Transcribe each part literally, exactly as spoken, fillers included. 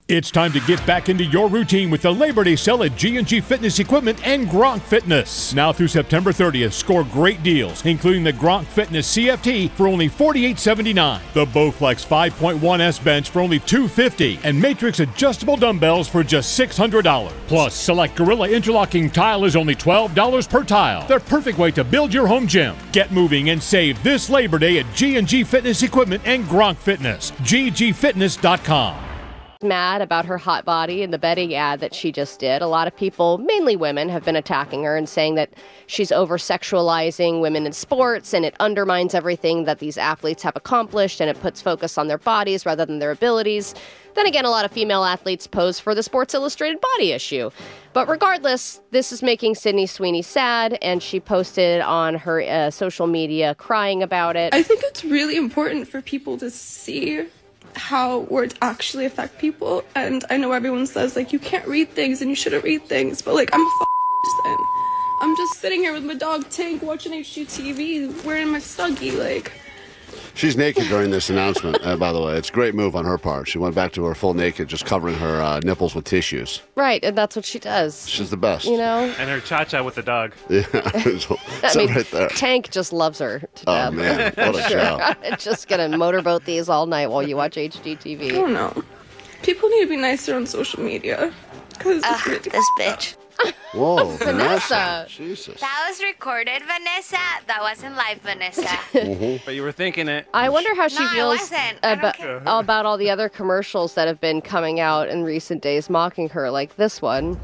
It's time to get back into your routine with the Labor Day sale at G and G Fitness Equipment and Gronk Fitness. Now through September thirtieth, score great deals, including the Gronk Fitness C F T for only forty-eight seventy-nine, the Bowflex five point one S bench for only two fifty, and Matrix adjustable dumbbells for just six hundred dollars. Plus, select Gorilla interlocking tile is only twelve dollars per tile. The perfect way to build your home gym. Get moving and save this Labor Day at G and G Fitness Equipment and Gronk Fitness. G G fitness dot com. Mad about her hot body and the bedding ad that she just did. A lot of people, mainly women, have been attacking her and saying that she's over-sexualizing women in sports and it undermines everything that these athletes have accomplished and it puts focus on their bodies rather than their abilities. Then again, a lot of female athletes pose for the Sports Illustrated body issue. But regardless, this is making Sydney Sweeney sad, and she posted on her uh, social media crying about it. I think it's really important for people to see how words actually affect people. And I know everyone says, like, you can't read things and you shouldn't read things, but, like, I'm a f***ing person. I'm just sitting here with my dog Tink watching H G T V wearing my Snuggie, like. She's naked during this announcement, uh, by the way. It's a great move on her part. She went back to her full naked, just covering her uh, nipples with tissues. Right, and that's what she does. She's the best. You know? And her cha-cha with the dog. Yeah, so, I so mean, right there. Tank just loves her to Oh, death. man, what a show. It's just going to motorboat these all night while you watch H G T V. I don't know. People need to be nicer on social media. Because Ugh, really this bitch. Whoa, Vanessa. Vanessa. Jesus. That was recorded, Vanessa. That wasn't live, Vanessa. Mm-hmm. But you were thinking it. I wonder how she No, I feels wasn't. I don't about, care. about all the other commercials that have been coming out in recent days mocking her, like this one.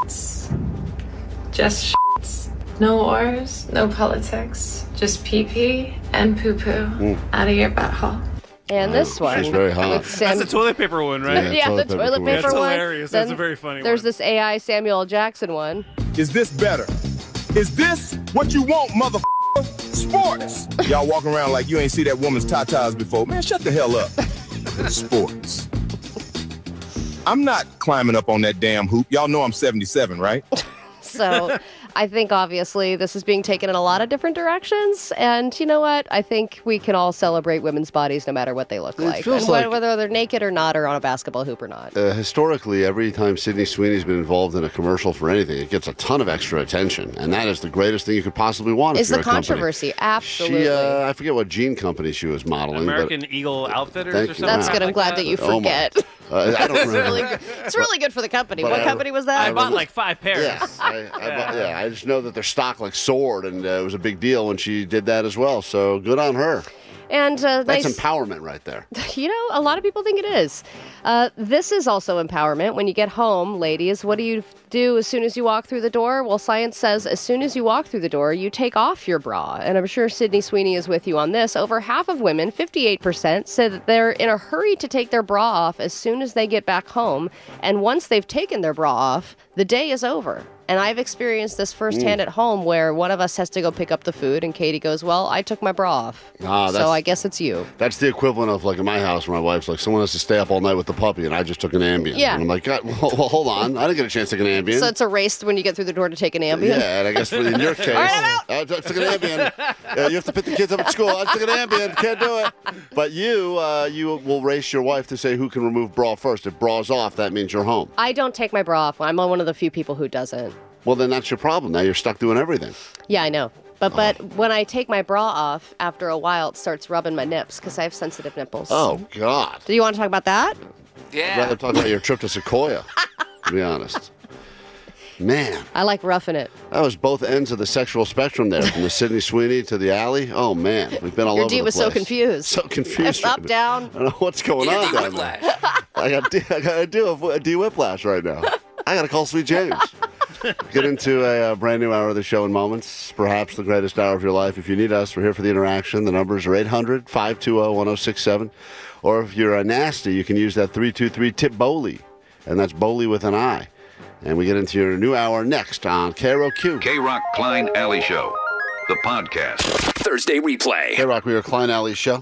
Just shits. No wars, no politics. Just pee-pee and poo-poo out of your butthole. And this one. She's very hot. with Sam- That's the toilet paper one, right? Yeah, toilet the paper toilet one. paper That's one. hilarious. That's Then a very funny There's one. this A I Samuel L. Jackson one. Is this better? Is this what you want, mother sports? Y'all walking around like you ain't see that woman's tatas before. Man, shut the hell up. Sports. I'm not climbing up on that damn hoop. Y'all know I'm seventy-seven, right? So I think obviously this is being taken in a lot of different directions. And you know what? I think we can all celebrate women's bodies no matter what they look It like. feels And like- whether they're naked or not, or on a basketball hoop or not. Uh, historically, every time Sydney Sweeney's been involved in a commercial for anything, it gets a ton of extra attention. And that is the greatest thing you could possibly want Is if you're the a company. controversy. Absolutely. She, uh, I forget what jean company she was modeling. American Eagle Outfitters Thank or you. something. That's good. I'm like glad that. that you Oh, my- forget. But, uh, I don't It's remember. really good. It's really good for the company. but What I- company was that? I bought like five pairs. Yeah, I, I, bought- yeah, I just know that their stock like soared, and uh, it was a big deal when she did that as well. So good on her. And uh, That's nice. empowerment right there. You know, a lot of people think it is. Uh, this is also empowerment. When you get home, ladies, what do you do as soon as you walk through the door? Well, science says as soon as you walk through the door, you take off your bra. And I'm sure Sydney Sweeney is with you on this. Over half of women, fifty-eight percent, said that they're in a hurry to take their bra off as soon as they get back home. And once they've taken their bra off, the day is over. And I've experienced this firsthand at home where one of us has to go pick up the food and Katie goes, well, I took my bra off. Ah, so that's- I guess it's you. That's the equivalent of like in my house where my wife's like, someone has to stay up all night with the puppy, and I just took an Ambien. Yeah. And I'm like, God, well, well, hold on. I didn't get a chance to take an Ambien. So it's a race when you get through the door to take an Ambien? Yeah, and I guess in your case, right, I'm out. I took an Ambien. Uh, you have to pick the kids up at school. I took an Ambien. Can't do it. But you, uh, you will race your wife to say who can remove bra first. If bra's off, that means you're home. I don't take my bra off. I'm one of the few people who doesn't. Well, then that's your problem. Now you're stuck doing everything. Yeah, I know. But but when I take my bra off, after a while, it starts rubbing my nips because I have sensitive nipples. Oh, God. Do you want to talk about that? I'd rather talk about your trip to Sequoia, to be honest. Man, I like roughing it. that was both ends of the sexual spectrum there, from the Sydney Sweeney to the alley. Oh, man, we've been all Your over D the was place. so confused. So confused. Up, right down. now. I don't know what's going on down there. I got D, I got a D, a D whiplash right now. I got to call Sweet James. Get into a, uh brand new hour of the show in moments, perhaps the greatest hour of your life. If you need us, we're here for the interaction. The numbers are eight hundred, five two zero, one zero six seven. Or if you're a nasty, you can use that three two three tip Bowley, and that's Bowley with an I. And we get into your new hour next on K R O Q. K-Rock Klein Alley Show, the podcast. Thursday replay. K-Rock, we are Klein Alley Show.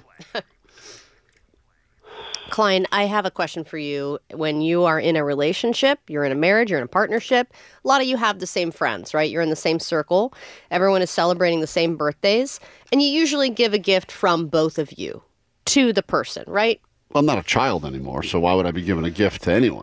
Klein, I have a question for you. When you are in a relationship, you're in a marriage, you're in a partnership, a lot of you have the same friends, right? You're in the same circle. Everyone is celebrating the same birthdays. And you usually give a gift from both of you to the person, right? Well, I'm not a child anymore, so why would I be giving a gift to anyone?